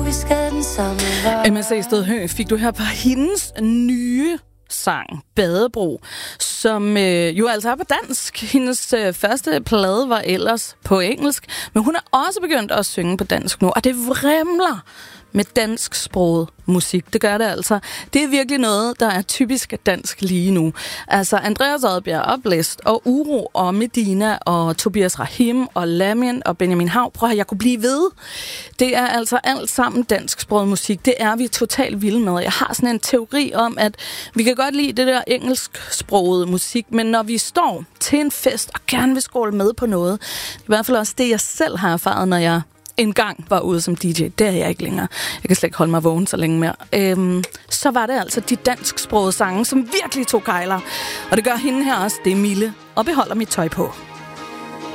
vi skal den samme vej. MSA Stedhø fik du her på hendes nye sang, Badebro, som jo altså er på dansk. Hendes første plade var ellers på engelsk, men hun er også begyndt at synge på dansk nu, og det vrimler med dansksproget musik. Det gør det altså. Det er virkelig noget, der er typisk dansk lige nu. Altså Andreas Odbjerg, Oplæst og Uro og Medina og Tobias Rahim og Lamin og Benjamin Hav. Prøv at jeg kunne blive ved. Det er altså alt sammen dansksproget musik. Det er vi totalt vilde med. Jeg har sådan en teori om, at vi kan godt lide det der engelsksproget musik, men når vi står til en fest og gerne vil skåle med på noget, i hvert fald også det, jeg selv har erfaret, når jeg engang var ude som DJ. Det er jeg ikke længere. Jeg kan slet ikke holde mig vågen så længe mere. Så var det altså de dansksprogede sange, som virkelig tog kejler. Og det gør hende her også. Det er Mille og Beholder mit tøj på.